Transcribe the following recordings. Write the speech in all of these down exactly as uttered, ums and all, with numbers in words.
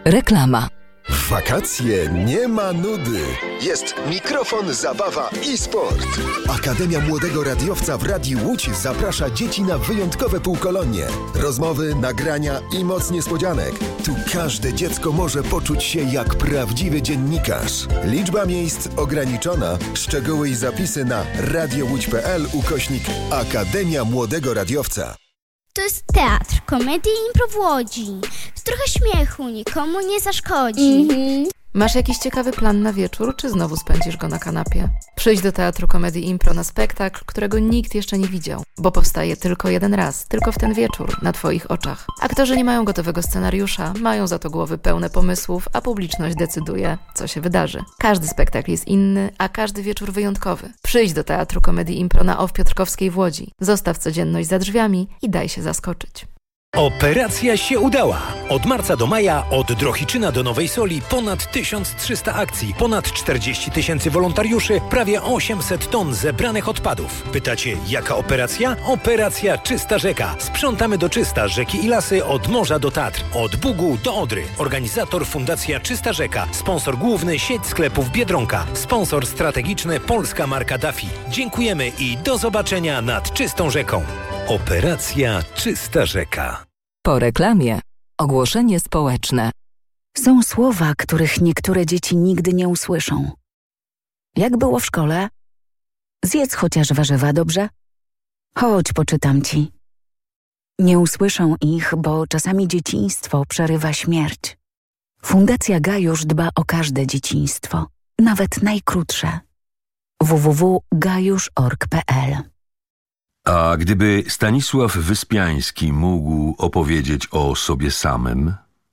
Reklama. W wakacje nie ma nudy. Jest mikrofon, zabawa i sport. Akademia Młodego Radiowca w Radiu Łódź zaprasza dzieci na wyjątkowe półkolonie. Rozmowy, nagrania i moc niespodzianek. Tu każde dziecko może poczuć się jak prawdziwy dziennikarz. Liczba miejsc ograniczona. Szczegóły i zapisy na radiołódź.pl ukośnik Akademia Młodego Radiowca. To jest teatr, komedii i impro w Łodzi. Trochę śmiechu nikomu nie zaszkodzi. Mm-hmm. Masz jakiś ciekawy plan na wieczór, czy znowu spędzisz go na kanapie? Przyjdź do Teatru Komedii Impro na spektakl, którego nikt jeszcze nie widział, bo powstaje tylko jeden raz, tylko w ten wieczór, na twoich oczach. Aktorzy nie mają gotowego scenariusza, mają za to głowy pełne pomysłów, a publiczność decyduje, co się wydarzy. Każdy spektakl jest inny, a każdy wieczór wyjątkowy. Przyjdź do Teatru Komedii Impro na O w Piotrkowskiej w Łodzi. Zostaw codzienność za drzwiami i daj się zaskoczyć. Operacja się udała. Od marca do maja, od Drohiczyna do Nowej Soli ponad tysiąc trzysta akcji, ponad czterdzieści tysięcy wolontariuszy, prawie osiemset ton zebranych odpadów. Pytacie, jaka operacja? Operacja Czysta Rzeka. Sprzątamy do czysta rzeki i lasy od morza do Tatr, od Bugu do Odry. Organizator Fundacja Czysta Rzeka. Sponsor główny sieć sklepów Biedronka. Sponsor strategiczny polska marka Daffy. Dziękujemy i do zobaczenia nad czystą rzeką. Operacja Czysta Rzeka. Po reklamie ogłoszenie społeczne. Są słowa, których niektóre dzieci nigdy nie usłyszą. Jak było w szkole? Zjedz chociaż warzywa, dobrze? Chodź, poczytam ci. Nie usłyszą ich, bo czasami dzieciństwo przerywa śmierć. Fundacja Gajusz dba o każde dzieciństwo, nawet najkrótsze. w w w kropka gajusz kropka org kropka p l. A gdyby Stanisław Wyspiański mógł opowiedzieć o sobie samym?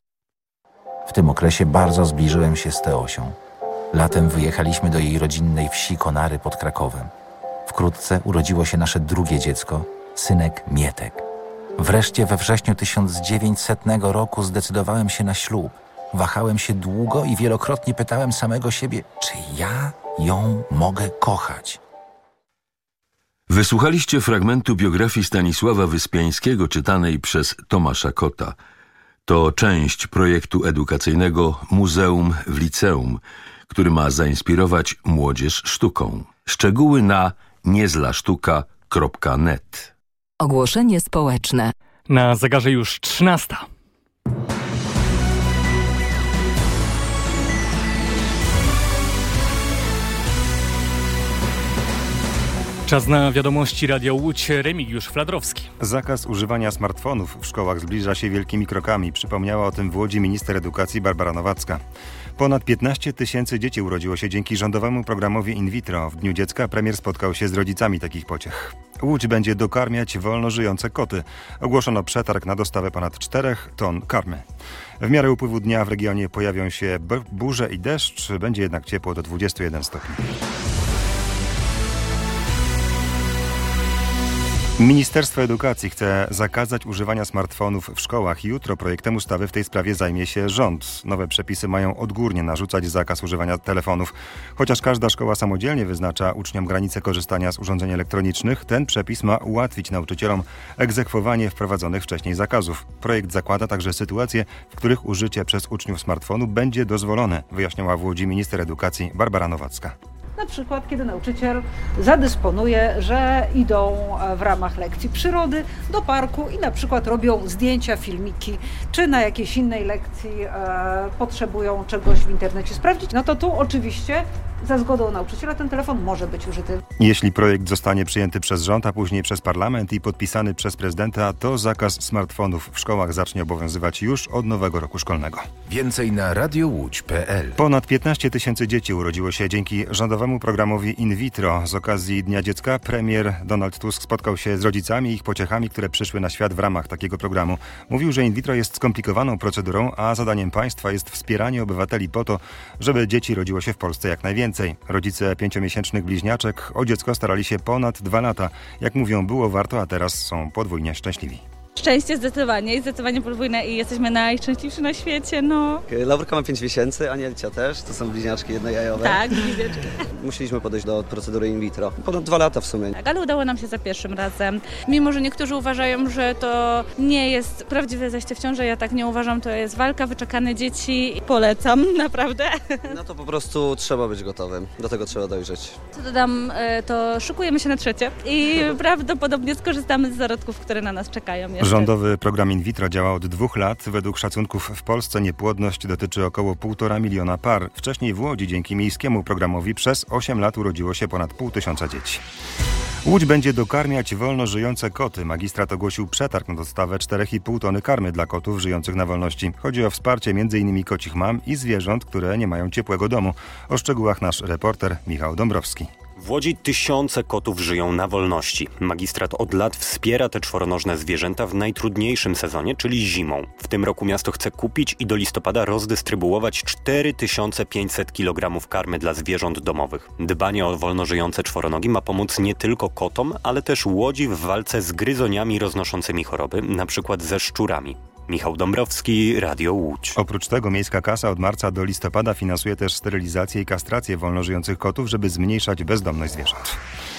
W tym okresie bardzo zbliżyłem się z Teosią. Latem wyjechaliśmy do jej rodzinnej wsi Konary pod Krakowem. Wkrótce urodziło się nasze drugie dziecko, synek Mietek. Wreszcie we wrześniu tysiąc dziewięćsetnego roku zdecydowałem się na ślub. Wahałem się długo i wielokrotnie pytałem samego siebie, czy ja ją mogę kochać. Wysłuchaliście fragmentu biografii Stanisława Wyspiańskiego czytanej przez Tomasza Kota. To część projektu edukacyjnego Muzeum w Liceum, który ma zainspirować młodzież sztuką. Szczegóły na niezlasztuka kropka net. Ogłoszenie społeczne. Na zegarze już trzynasta. Czas na wiadomości Radia Łódź. Remigiusz Fladrowski. Zakaz używania smartfonów w szkołach zbliża się wielkimi krokami. Przypomniała o tym w Łodzi minister edukacji Barbara Nowacka. Ponad piętnaście tysięcy dzieci urodziło się dzięki rządowemu programowi in vitro. W Dniu Dziecka premier spotkał się z rodzicami takich pociech. Łódź będzie dokarmiać wolno żyjące koty. Ogłoszono przetarg na dostawę ponad czterech ton karmy. W miarę upływu dnia w regionie pojawią się burze i deszcz. Będzie jednak ciepło do dwudziestu jeden stopni. Ministerstwo Edukacji chce zakazać używania smartfonów w szkołach. Jutro projektem ustawy w tej sprawie zajmie się rząd. Nowe przepisy mają odgórnie narzucać zakaz używania telefonów. Chociaż każda szkoła samodzielnie wyznacza uczniom granice korzystania z urządzeń elektronicznych, ten przepis ma ułatwić nauczycielom egzekwowanie wprowadzonych wcześniej zakazów. Projekt zakłada także sytuacje, w których użycie przez uczniów smartfonu będzie dozwolone, wyjaśniała w Łodzi minister edukacji Barbara Nowacka. Na przykład, kiedy nauczyciel zadysponuje, że idą w ramach lekcji przyrody do parku i na przykład robią zdjęcia, filmiki, czy na jakiejś innej lekcji e, potrzebują czegoś w internecie sprawdzić, no to tu oczywiście za zgodą nauczyciela ten telefon może być użyty. Jeśli projekt zostanie przyjęty przez rząd, a później przez parlament i podpisany przez prezydenta, to zakaz smartfonów w szkołach zacznie obowiązywać już od nowego roku szkolnego. Więcej na radiołódź kropka p l. Ponad piętnaście tysięcy dzieci urodziło się dzięki rządowemu programowi in vitro. Z okazji Dnia Dziecka premier Donald Tusk spotkał się z rodzicami i ich pociechami, które przyszły na świat w ramach takiego programu. Mówił, że in vitro jest skomplikowaną procedurą, a zadaniem państwa jest wspieranie obywateli po to, żeby dzieci rodziło się w Polsce jak najwięcej. Rodzice pięciomiesięcznych bliźniaczek o dziecko starali się ponad dwa lata. Jak mówią, było warto, a teraz są podwójnie szczęśliwi. Szczęście zdecydowanie i zdecydowanie podwójne i jesteśmy najszczęśliwsi na świecie, no. Laurka ma pięć miesięcy, Anielcia też, to są bliźniaczki jednojajowe. Tak, bliźniaczki. Musieliśmy podejść do procedury in vitro. Ponad dwa lata w sumie. Tak, ale udało nam się za pierwszym razem. Mimo, że niektórzy uważają, że to nie jest prawdziwe zajście w ciążę, ja tak nie uważam, to jest walka, wyczekane dzieci. Polecam, naprawdę. No to po prostu trzeba być gotowym, do tego trzeba dojrzeć. Co dodam, to szykujemy się na trzecie i prawdopodobnie skorzystamy z zarodków, które na nas czekają jeszcze. Rządowy program in vitro działa od dwóch lat. Według szacunków w Polsce niepłodność dotyczy około półtora miliona par. Wcześniej w Łodzi dzięki miejskiemu programowi przez osiem lat urodziło się ponad pół tysiąca dzieci. Łódź będzie dokarmiać wolno żyjące koty. Magistrat ogłosił przetarg na dostawę cztery i pół tony karmy dla kotów żyjących na wolności. Chodzi o wsparcie m.in. kocich mam i zwierząt, które nie mają ciepłego domu. O szczegółach nasz reporter Michał Dąbrowski. W Łodzi tysiące kotów żyją na wolności. Magistrat od lat wspiera te czworonożne zwierzęta w najtrudniejszym sezonie, czyli zimą. W tym roku miasto chce kupić i do listopada rozdystrybuować cztery tysiące pięćset kilogramów karmy dla zwierząt domowych. Dbanie o wolno żyjące czworonogi ma pomóc nie tylko kotom, ale też Łodzi w walce z gryzoniami roznoszącymi choroby, na przykład ze szczurami. Michał Dąbrowski, Radio Łódź. Oprócz tego Miejska Kasa od marca do listopada finansuje też sterylizację i kastrację wolno żyjących kotów, żeby zmniejszać bezdomność zwierząt.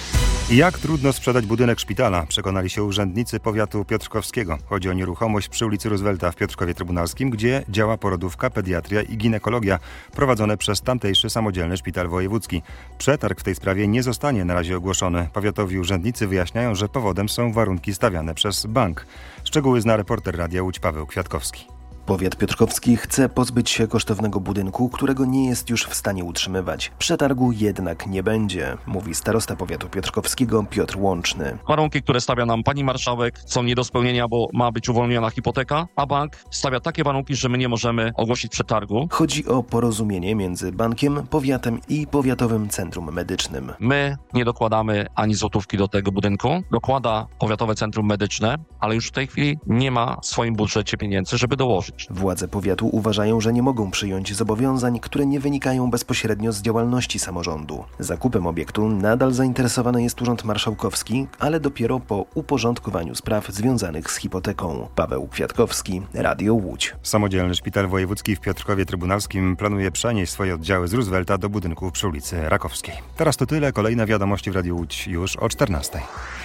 Jak trudno sprzedać budynek szpitala, przekonali się urzędnicy powiatu piotrkowskiego. Chodzi o nieruchomość przy ulicy Roosevelta w Piotrkowie Trybunalskim, gdzie działa porodówka, pediatria i ginekologia, prowadzone przez tamtejszy samodzielny szpital wojewódzki. Przetarg w tej sprawie nie zostanie na razie ogłoszony. Powiatowi urzędnicy wyjaśniają, że powodem są warunki stawiane przez bank. Szczegóły zna reporter Radia Łódź Paweł Kwiatkowski. Powiat piotrkowski chce pozbyć się kosztownego budynku, którego nie jest już w stanie utrzymywać. Przetargu jednak nie będzie, mówi starosta powiatu piotrkowskiego Piotr Łączny. Warunki, które stawia nam pani marszałek, są nie do spełnienia, bo ma być uwolniona hipoteka, a bank stawia takie warunki, że my nie możemy ogłosić przetargu. Chodzi o porozumienie między bankiem, powiatem i Powiatowym Centrum Medycznym. My nie dokładamy ani złotówki do tego budynku. Dokłada Powiatowe Centrum Medyczne, ale już w tej chwili nie ma w swoim budżecie pieniędzy, żeby dołożyć. Władze powiatu uważają, że nie mogą przyjąć zobowiązań, które nie wynikają bezpośrednio z działalności samorządu. Zakupem obiektu nadal zainteresowany jest Urząd Marszałkowski, ale dopiero po uporządkowaniu spraw związanych z hipoteką. Paweł Kwiatkowski, Radio Łódź. Samodzielny Szpital Wojewódzki w Piotrkowie Trybunalskim planuje przenieść swoje oddziały z Roosevelta do budynku przy ulicy Rakowskiej. Teraz to tyle. Kolejne wiadomości w Radiu Łódź już o czternastej.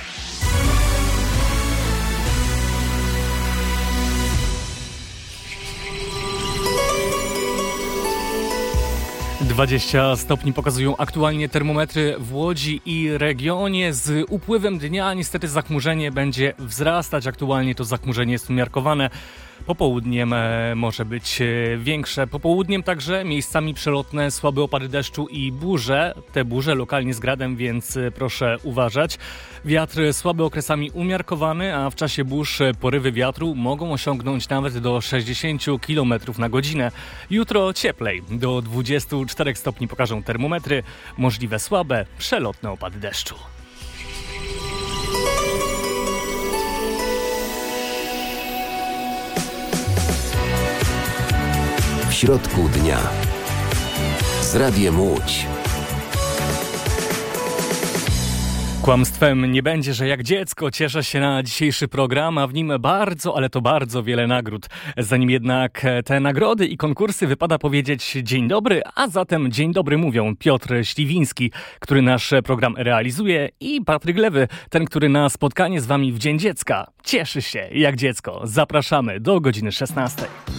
dwadzieścia stopni pokazują aktualnie termometry w Łodzi i regionie. Z upływem dnia niestety zachmurzenie będzie wzrastać. Aktualnie to zachmurzenie jest umiarkowane. Popołudniem może być większe. Popołudniem także miejscami przelotne słabe opady deszczu i burze. Te burze lokalnie z gradem, więc proszę uważać. Wiatr słaby okresami umiarkowany, a w czasie burz porywy wiatru mogą osiągnąć nawet do sześćdziesiąt kilometrów na godzinę. Jutro cieplej. Do dwudziestu czterech stopni pokażą termometry. Możliwe słabe, przelotne opady deszczu. W środku dnia z Radiem Łódź. Kłamstwem nie będzie, że jak dziecko cieszę się na dzisiejszy program, a w nim bardzo, ale to bardzo wiele nagród. Zanim jednak te nagrody i konkursy wypada powiedzieć dzień dobry, a zatem dzień dobry mówią Piotr Śliwiński, który nasz program realizuje, i Patryk Lewy, ten, który na spotkanie z wami w Dzień Dziecka cieszy się jak dziecko. Zapraszamy do godziny szesnastej.